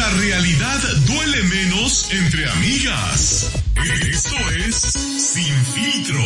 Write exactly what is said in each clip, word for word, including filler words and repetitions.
la realidad duele menos entre amigas. Esto es Sin Filtro.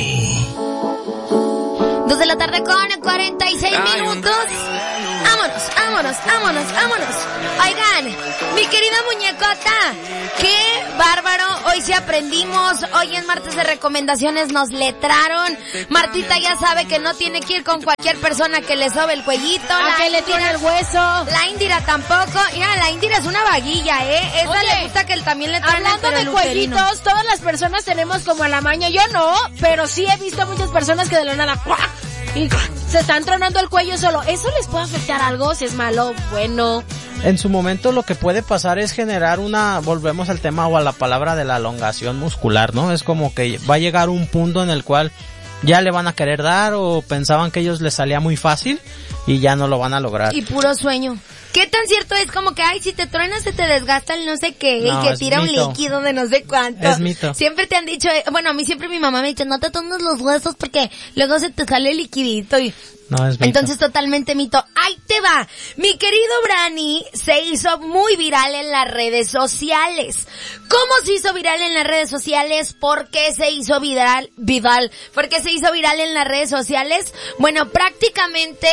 Dos de la tarde con cuarenta y seis minutos. Vámonos, vámonos, vámonos, vámonos. Oigan, mi querida muñecota, qué bárbaro. Hoy sí aprendimos. Hoy en martes de recomendaciones nos letraron. Martita ya sabe que no tiene que ir con cualquier persona que le sobe el cuellito. A que le tire el hueso. La Indira tampoco. Mira, la Indira es una vaguilla, ¿eh? Esa Oye, le gusta que él también le traen hablando de cuellitos, todas las personas tenemos como a la maña. Yo no, pero sí he visto a muchas personas que de la nada ¡cuac! Y se están tronando el cuello solo. ¿Eso les puede afectar algo? Si es malo, bueno. En su momento lo que puede pasar es generar una, volvemos al tema o a la palabra de la elongación muscular, ¿no? Es como que va a llegar un punto en el cual ya le van a querer dar o pensaban que a ellos les salía muy fácil y ya no lo van a lograr. Y puro sueño. ¿Qué tan cierto es como que, ay, si te truenas se te desgasta el no sé qué No, y que es tira mito. un líquido de no sé cuánto? Es mito. Siempre te han dicho, bueno, a mí siempre mi mamá me dice, no te truenes los huesos porque luego se te sale el liquidito y... No, es mito. Entonces totalmente mito. ¡Ahí te va! Mi querido Brani se hizo muy viral en las redes sociales. ¿Cómo se hizo viral en las redes sociales? ¿Por qué se hizo viral? Viral. ¿Por qué se hizo viral en las redes sociales? Bueno, prácticamente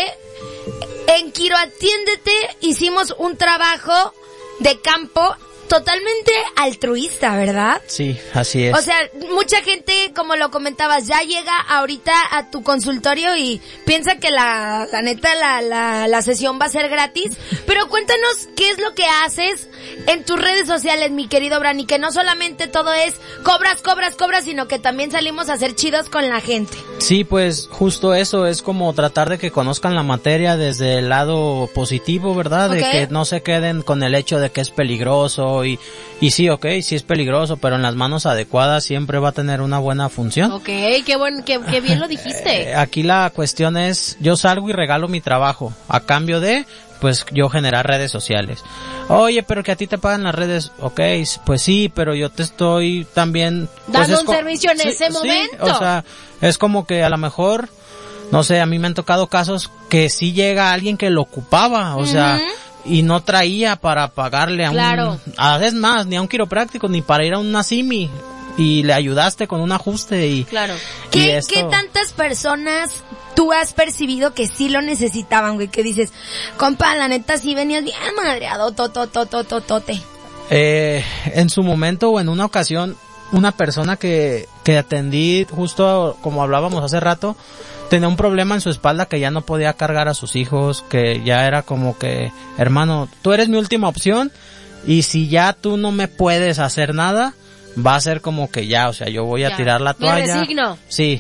en Quiro Atiéndete hicimos un trabajo de campo totalmente altruista, ¿verdad? Sí, así es. O sea, mucha gente, como lo comentabas, ya llega ahorita a tu consultorio y piensa que la, la neta, la, la, la sesión va a ser gratis. Pero cuéntanos qué es lo que haces en tus redes sociales, mi querido Brani, que no solamente todo es cobras, cobras, cobras, sino que también salimos a ser chidos con la gente. Sí, pues justo eso, es como tratar de que conozcan la materia desde el lado positivo, ¿verdad? Okay. De que no se queden con el hecho de que es peligroso y, y sí, ok, sí es peligroso, pero en las manos adecuadas siempre va a tener una buena función. Ok, qué buen, qué, qué bien lo dijiste. Eh, aquí la cuestión es, yo salgo y regalo mi trabajo, a cambio de, pues yo generar redes sociales. Oye, pero que a ti te pagan las redes, ok, pues sí, pero yo te estoy también... Pues dando es un co- servicio en sí, ese sí, momento. o sea, es como que a lo mejor, no sé, a mí me han tocado casos que sí llega alguien que lo ocupaba, o uh-huh. sea... y no traía para pagarle a claro. un, a, es más, ni a un quiropráctico, ni para ir a una simi, y le ayudaste con un ajuste y... Claro. Y ¿Qué, esto... ¿Qué tantas personas tú has percibido que sí lo necesitaban, güey? Que dices, compa, la neta sí venías bien madreado, totototototote. Eh, en su momento o en una ocasión, una persona que, que atendí, justo como hablábamos hace rato, tenía un problema en su espalda que ya no podía cargar a sus hijos, que ya era como que, hermano, tú eres mi última opción y si ya tú no me puedes hacer nada, va a ser como que ya, o sea, yo voy a ya. tirar la toalla. Me resigno. Sí.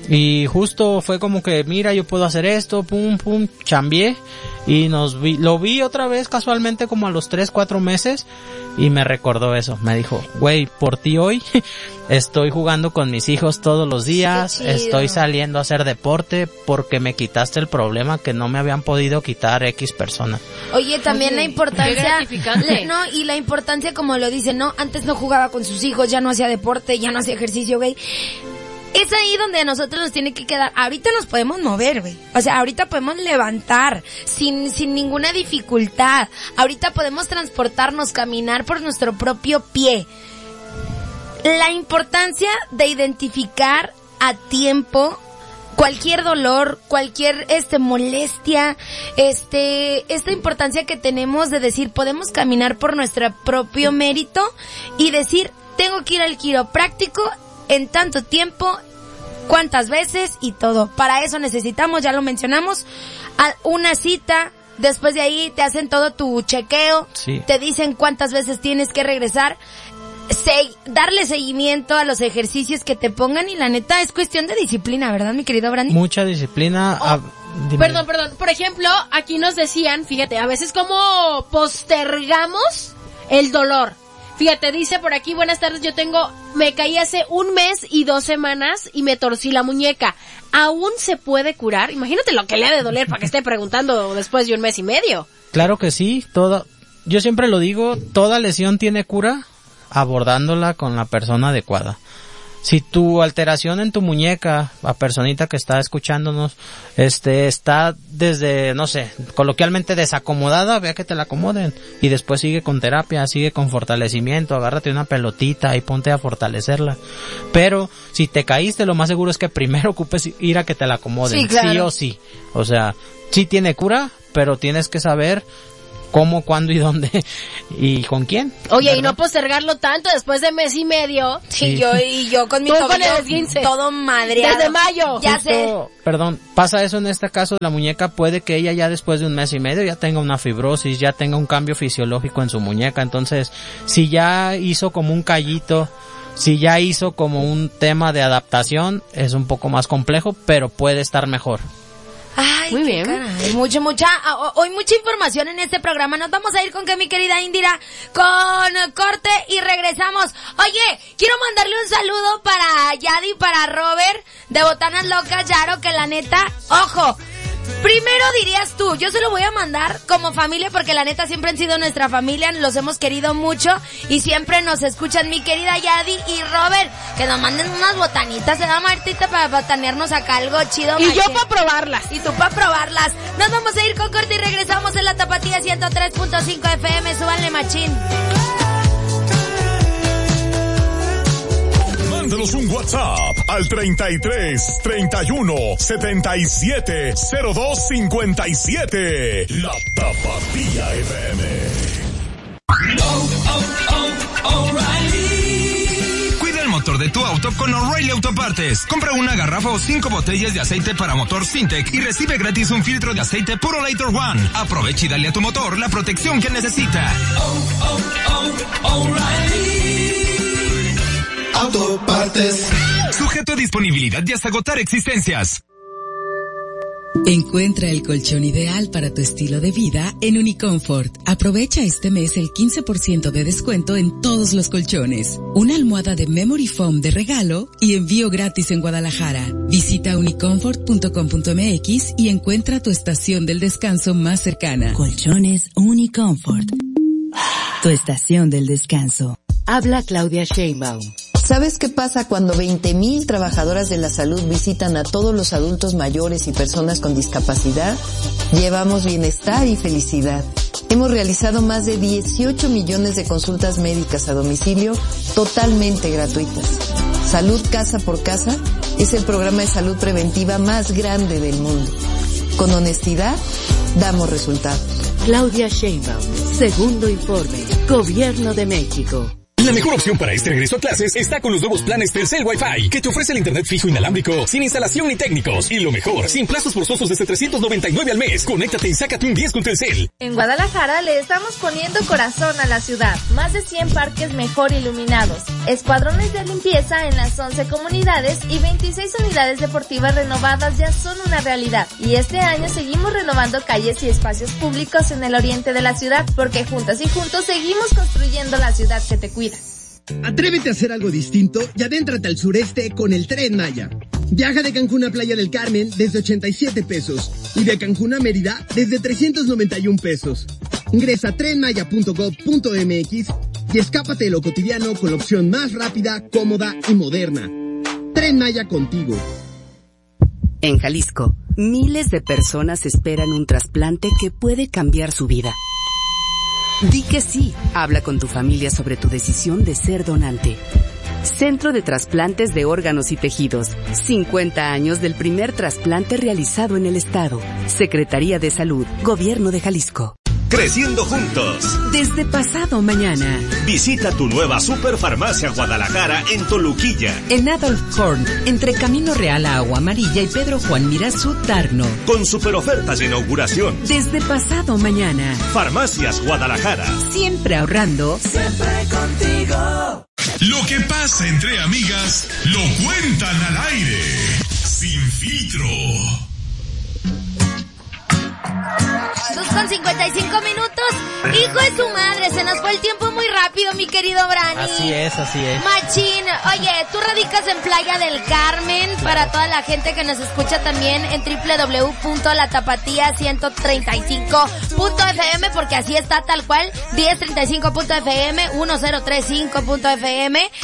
Y justo fue como que, mira, yo puedo hacer esto, pum, pum, chambié. Y nos vi, lo vi otra vez casualmente como a los tres, cuatro meses. Y me recordó eso. Me dijo, güey, por ti hoy estoy jugando con mis hijos todos los días. Estoy saliendo a hacer deporte porque me quitaste el problema que no me habían podido quitar X persona. Oye, también Oye, la importancia, qué gratificante. no, y la importancia como lo dicen, ¿no? Antes no jugaba con sus hijos, ya no hacía deporte, ya no hacía ejercicio, güey. Es ahí donde a nosotros nos tiene que quedar. Ahorita nos podemos mover, güey. O sea, ahorita podemos levantar sin sin ninguna dificultad. Ahorita podemos transportarnos, caminar por nuestro propio pie. La importancia de identificar a tiempo cualquier dolor, cualquier este molestia, este esta importancia que tenemos de decir, podemos caminar por nuestro propio mérito y decir, tengo que ir al quiropráctico en tanto tiempo, cuántas veces y todo. Para eso necesitamos, ya lo mencionamos, a una cita. Después de ahí te hacen todo tu chequeo, sí. Te dicen cuántas veces tienes que regresar, se, darle seguimiento a los ejercicios que te pongan y la neta es cuestión de disciplina, ¿verdad, mi querido Brandy? Mucha disciplina. Oh, a, perdón, perdón. Por ejemplo, aquí nos decían, fíjate, a veces como postergamos el dolor. Fíjate, dice por aquí, buenas tardes, yo tengo, me caí hace un mes y dos semanas y me torcí la muñeca. ¿Aún se puede curar? Imagínate lo que le ha de doler para que esté preguntando después de un mes y medio. Claro que sí, toda, yo siempre lo digo, toda lesión tiene cura abordándola con la persona adecuada. si tu alteración en tu muñeca, la personita que está escuchándonos, este, está desde, no sé, coloquialmente desacomodada, vea que te la acomoden. Y después sigue con terapia, sigue con fortalecimiento, agárrate una pelotita y ponte a fortalecerla. Pero, si te caíste, lo más seguro es que primero ocupes ir a que te la acomoden. Sí, claro. Sí o sí. O sea, sí tiene cura, pero tienes que saber cómo, cuándo y dónde y con quién. Oye, ¿verdad? y no postergarlo tanto después de mes y medio. Sí, Sí. yo y yo con mi Tú con tobillo el esguince. todo madreado. Desde mayo. Ya Justo, sé. Perdón, pasa eso en este caso, la muñeca puede que ella ya después de un mes y medio ya tenga una fibrosis, ya tenga un cambio fisiológico en su muñeca. Entonces, si ya hizo como un callito, si ya hizo como un tema de adaptación, es un poco más complejo, pero puede estar mejor. Ay, Muy qué bien. caray. Mucha, mucha, ah, hoy mucha información en este programa. Nos vamos a ir con que mi querida Indira, con corte y regresamos. Oye, quiero mandarle un saludo para Yadi, para Robert, de Botanas Locas, Yaro, que la neta, ojo, primero dirías tú, yo se lo voy a mandar como familia porque la neta siempre han sido nuestra familia, los hemos querido mucho y siempre nos escuchan mi querida Yadi y Robert, que nos manden unas botanitas, se da Martita para botanearnos acá algo chido. Y yo machín. para probarlas. Y tú para probarlas. Nos vamos a ir con corte y regresamos en la Tapatía ciento tres punto cinco F M, súbanle machín. Mándanos un WhatsApp al treinta y tres, treinta y uno, setenta y siete, cero dos cincuenta y siete. La Tapatía F M. Cuida el motor de tu auto con O'Reilly Autopartes. Compra una garrafa o cinco botellas de aceite para motor Syntec y recibe gratis un filtro de aceite Puro Lighter One. Aprovecha y dale a tu motor la protección que necesita. Oh, oh, oh, O'Reilly Autopartes. Sujeto a disponibilidad y hasta agotar existencias. Encuentra el colchón ideal para tu estilo de vida en Unicomfort. Aprovecha este mes el quince por ciento de descuento en todos los colchones. Una almohada de Memory Foam de regalo y envío gratis en Guadalajara. Visita unicomfort punto com punto m x y encuentra tu estación del descanso más cercana. Colchones Unicomfort. Tu estación del descanso. Habla Claudia Sheinbaum. ¿Sabes qué pasa cuando veinte mil trabajadoras de la salud visitan a todos los adultos mayores y personas con discapacidad? Llevamos bienestar y felicidad. Hemos realizado más de dieciocho millones de consultas médicas a domicilio totalmente gratuitas. Salud Casa por Casa es el programa de salud preventiva más grande del mundo. Con honestidad, damos resultados. Claudia Sheinbaum. Segundo informe. Gobierno de México. La mejor opción para este regreso a clases está con los nuevos planes Telcel Wi-Fi, que te ofrece el internet fijo inalámbrico, sin instalación ni técnicos. Y lo mejor, sin plazos forzosos desde trescientos noventa y nueve al mes. Conéctate y sácate un diez con Telcel. En Guadalajara le estamos poniendo corazón a la ciudad. Más de cien parques mejor iluminados, escuadrones de limpieza en las once comunidades y veintiséis unidades deportivas renovadas ya son una realidad. Y este año seguimos renovando calles y espacios públicos en el oriente de la ciudad, porque juntas y juntos seguimos construyendo la ciudad que te cuida. Atrévete a hacer algo distinto y adéntrate al sureste con el Tren Maya. Viaja de Cancún a Playa del Carmen desde ochenta y siete pesos y de Cancún a Mérida desde trescientos noventa y un pesos. Ingresa a tren maya punto gob punto m x y escápate de lo cotidiano con la opción más rápida, cómoda y moderna. Tren Maya contigo. En Jalisco, miles de personas esperan un trasplante que puede cambiar su vida. Di que sí. Habla con tu familia sobre tu decisión de ser donante. Centro de Trasplantes de Órganos y Tejidos. cincuenta años del primer trasplante realizado en el estado. Secretaría de Salud, Gobierno de Jalisco. Creciendo juntos. Desde pasado mañana. Visita tu nueva Superfarmacia Guadalajara en Toluquilla. En Adolf Horn, entre Camino Real a Agua Amarilla y Pedro Juan Mirazú, Tarno. Con super ofertas de inauguración. Desde pasado mañana. Farmacias Guadalajara. Siempre ahorrando. Siempre contigo. Lo que pasa entre amigas, lo cuentan al aire. Sin filtro. dos con cincuenta y cinco minutos. Hijo de su madre, se nos fue el tiempo muy rápido, mi querido Brani. Así es, así es. Machín, oye, tú radicas en Playa del Carmen, para toda la gente que nos escucha también en doble u doble u doble u punto la tapatía ciento treinta y cinco punto f m, porque así está tal cual, diez treinta y cinco punto f m, diez treinta y cinco punto f m.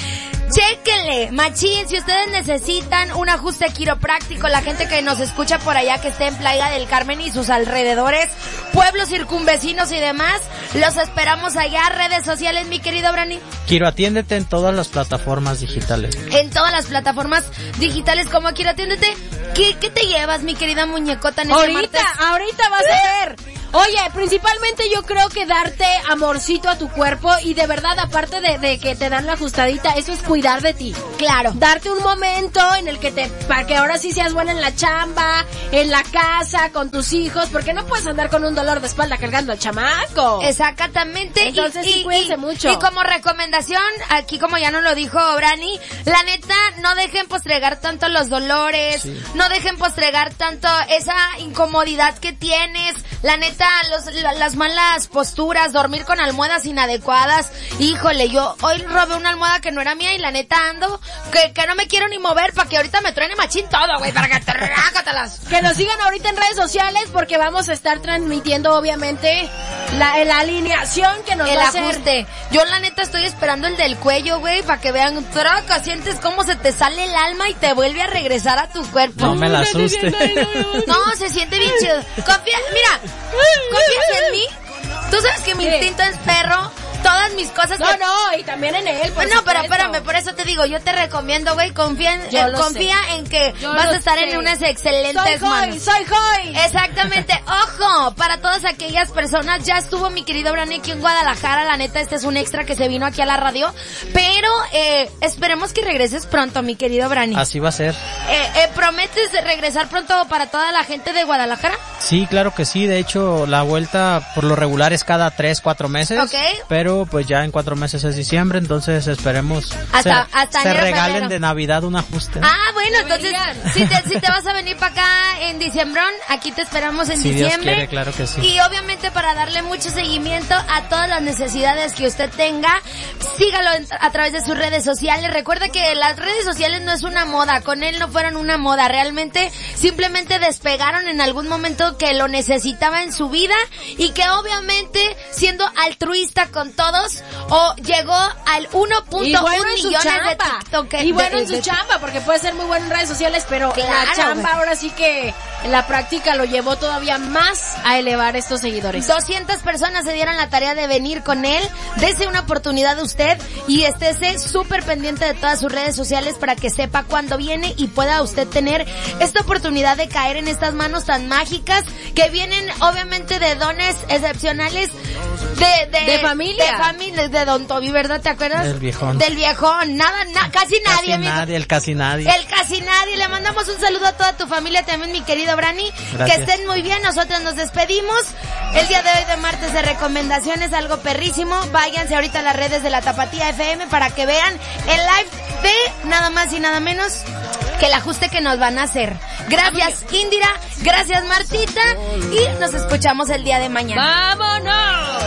Chéquenle, machín, si ustedes necesitan un ajuste quiropráctico, la gente que nos escucha por allá que esté en Playa del Carmen y sus alrededores, pueblos circunvecinos y demás, los esperamos allá. Redes sociales, mi querido Brani. Quiro, atiéndete en todas las plataformas digitales. En todas las plataformas digitales como Quiro, atiéndete. ¿Qué, qué te llevas, mi querida muñecota? En ahorita, martes? ahorita vas a ver. Oye, principalmente yo creo que darte amorcito a tu cuerpo y de verdad, aparte de, de que te dan la ajustadita, eso es cuidar de ti. Claro. Darte un momento en el que te, para que ahora sí seas buena en la chamba, en la casa, con tus hijos, porque no puedes andar con un dolor de espalda cargando al chamaco. Exactamente. Entonces y, sí, y, cuídense y, mucho. Y como recomendación, aquí como ya nos lo dijo Brani, la neta, no dejen postregar tanto los dolores, sí. no dejen postregar tanto esa incomodidad que tienes, la neta, Los, la, las malas posturas, dormir con almohadas inadecuadas. Híjole, yo hoy robé una almohada que no era mía y la neta ando que, que no me quiero ni mover para que ahorita me truene machín todo, güey, para que te rácatelas. Que nos sigan ahorita en redes sociales porque vamos a estar transmitiendo obviamente la, la alineación que nos el va a ajuste. hacer. Yo la neta estoy esperando el del cuello, güey, para que vean, troca, sientes cómo se te sale el alma y te vuelve a regresar a tu cuerpo. No me la asuste. No, se siente bien chido. Confía, mira, ¿confías en mí? Tú sabes que mi ¿Qué? instinto es perro. Todas mis cosas... No, que... no, y también en él, por No, pero supuesto. espérame, por eso te digo, yo te recomiendo, güey, confía en, Yo eh, lo confía sé. en que Yo vas lo a estar sé. en unas excelentes soy manos. Joy, soy Joy. Exactamente, ojo, para todas aquellas personas, ya estuvo mi querido Brani aquí en Guadalajara, la neta, este es un extra que se vino aquí a la radio, pero eh, esperemos que regreses pronto, mi querido Brani. Así va a ser. Eh, eh, ¿Prometes regresar pronto para toda la gente de Guadalajara? Sí, claro que sí, de hecho, la vuelta por lo regular es cada tres, cuatro meses, Ok. pero pues ya en cuatro meses es diciembre, entonces esperemos Hasta- se, hasta se enero, regalen febrero. de Navidad un ajuste. Ah, bueno, No me entonces, digan. si te, si te vas a venir para acá en diciembrón, aquí te esperamos en Si Dios diciembre. quiere, claro que sí. Y obviamente para darle mucho seguimiento a todas las necesidades que usted tenga, sígalo en- a través de sus redes sociales. Recuerda que las redes sociales no es una moda, con él no fueron una moda, realmente simplemente despegaron en algún momento que lo necesitaba en su vida y que obviamente siendo altruista con todos, o llegó al uno punto Y bueno uno en su millones de chamba. TikTok. Y bueno de- en su de- chamba, porque puede ser muy bueno en redes sociales, pero Claro, la chamba güey. ahora sí que en la práctica lo llevó todavía más a elevar estos seguidores. doscientas personas se dieron la tarea de venir con él. Dese una oportunidad a usted y estése súper pendiente de todas sus redes sociales para que sepa cuándo viene y pueda usted tener esta oportunidad de caer en estas manos tan mágicas que vienen obviamente de dones excepcionales de, de, De familia. de familia, de Don Toby, ¿verdad? ¿Te acuerdas? Del viejón. Del viejón, nada, na, casi nadie, Casi amigo. nadie, el casi nadie. El casi nadie. Le mandamos un saludo a toda tu familia también, mi querido Brani. Gracias. Que estén muy bien. Nosotros nos despedimos. El día de hoy de martes de recomendaciones, algo perrísimo. Váyanse ahorita a las redes de la Tapatía F M para que vean el live de nada más y nada menos que el ajuste que nos van a hacer. Gracias, Indira. Gracias, Martita. Y nos escuchamos el día de mañana. ¡Vámonos!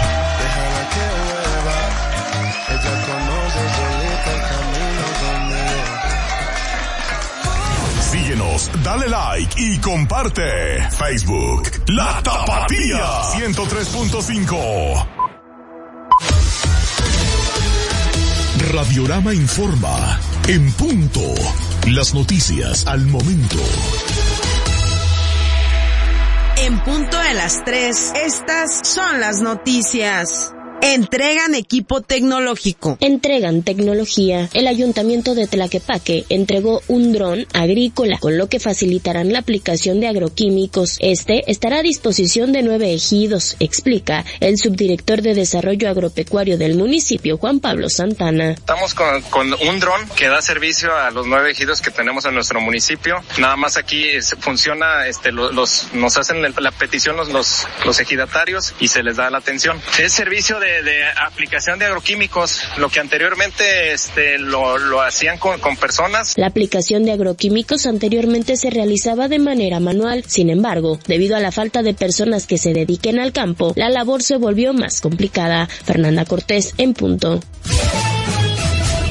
Síguenos, dale like y comparte. Facebook, La Tapatía ciento tres punto cinco. Radiorama informa. En punto. Las noticias al momento. En punto de las tres, estas son las noticias. Entregan equipo tecnológico. Entregan tecnología. El Ayuntamiento de Tlaquepaque entregó un dron agrícola, con lo que facilitarán la aplicación de agroquímicos. Este estará a disposición de nueve ejidos, explica el subdirector de Desarrollo Agropecuario del municipio, Juan Pablo Santana. Estamos con, con un dron que da servicio a los nueve ejidos que tenemos en nuestro municipio. Nada más aquí es, funciona, este, los, los, nos hacen el, la petición los, los, los ejidatarios y se les da la atención. Es servicio de De, de aplicación de agroquímicos, lo que anteriormente este lo, lo hacían con, con personas. La aplicación de agroquímicos anteriormente se realizaba de manera manual. Sin embargo, debido a la falta de personas que se dediquen al campo, la labor se volvió más complicada. Fernanda Cortés, en punto.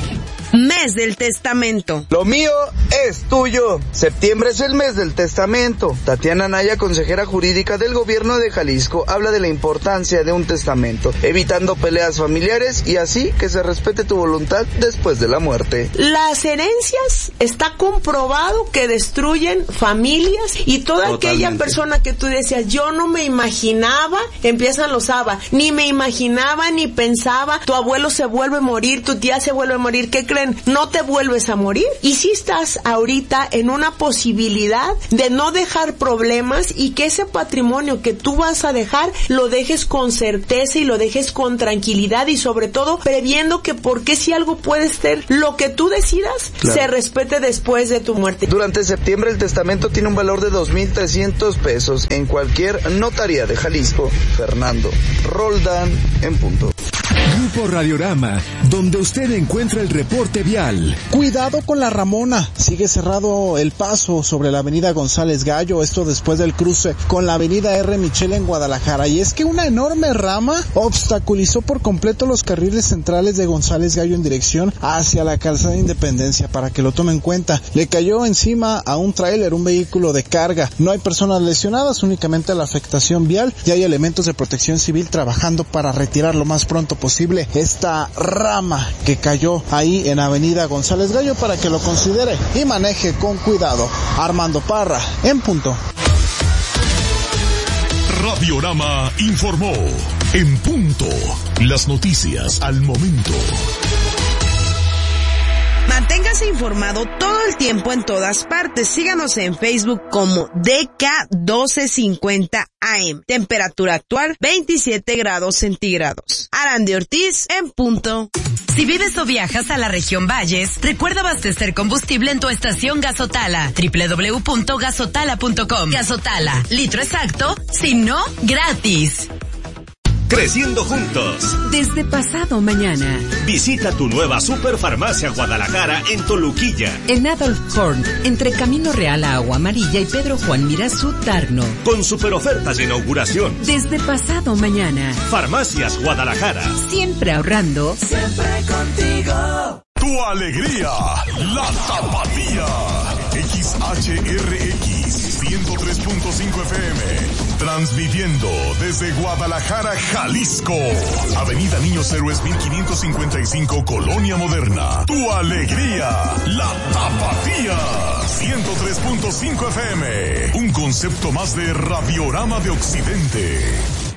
Mes del testamento. Lo mío es tuyo. Septiembre es el mes del testamento. Tatiana Naya, consejera jurídica del gobierno de Jalisco, habla de la importancia de un testamento, evitando peleas familiares y así que se respete tu voluntad después de la muerte. Las herencias está comprobado que destruyen familias y toda Totalmente. Aquella persona que tú decías, yo no me imaginaba, empiezan los aba, ni me imaginaba ni pensaba, tu abuelo se vuelve a morir, tu tía se vuelve a morir, ¿qué creen? No te vuelves a morir y si estás ahorita en una posibilidad de no dejar problemas y que ese patrimonio que tú vas a dejar lo dejes con certeza y lo dejes con tranquilidad y sobre todo previendo que porque si algo puede ser lo que tú decidas, claro, se respete después de tu muerte. Durante septiembre el testamento tiene un valor de dos mil trescientos pesos en cualquier notaría de Jalisco. Fernando Roldán en punto. Grupo Radiorama, donde usted encuentra el reporte vial. Cuidado con la Ramona, sigue cerrado el paso sobre la avenida González Gallo, esto después del cruce con la avenida R. Michel en Guadalajara, y es que una enorme rama obstaculizó por completo los carriles centrales de González Gallo en dirección hacia la calzada de Independencia, para que lo tomen en cuenta. Le cayó encima a un tráiler, un vehículo de carga. No hay personas lesionadas, únicamente la afectación vial, y hay elementos de protección civil trabajando para retirar lo más pronto posible esta rama que cayó ahí en avenida González Gallo, para que lo considere y maneje con cuidado. Armando Parra en punto. Radiorama informó en punto. Las noticias al momento. Manténgase informado todo el tiempo en todas partes. Síganos en Facebook como D K doce cincuenta A M. Temperatura actual veintisiete grados centígrados. Arandi Ortiz en punto. Si vives o viajas a la región Valles, recuerda abastecer combustible en tu estación Gasotala. doble u doble u doble u punto gasotala punto com. Gasotala, litro exacto, si no, gratis. Creciendo juntos. Desde pasado mañana. Visita tu nueva Superfarmacia Guadalajara en Toluquilla. En Adolf Horn, entre Camino Real a Agua Amarilla y Pedro Juan Mirazú Tarno. Con super ofertas de inauguración. Desde pasado mañana. Farmacias Guadalajara. Siempre ahorrando. Siempre contigo. Tu alegría, la Tapatía. X H R X ciento tres punto cinco F M. Transmitiendo desde Guadalajara, Jalisco. Avenida Niños Héroes mil quinientos cincuenta y cinco, Colonia Moderna. Tu alegría, la Tapatía. ciento tres punto cinco F M. Un concepto más de Radiorama de Occidente.